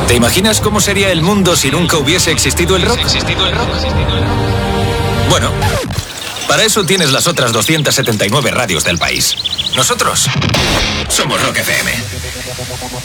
¿Te imaginas cómo sería el mundo si nunca hubiese existido el rock? Bueno, para eso tienes las otras 279 radios del país. Nosotros somos Rock FM.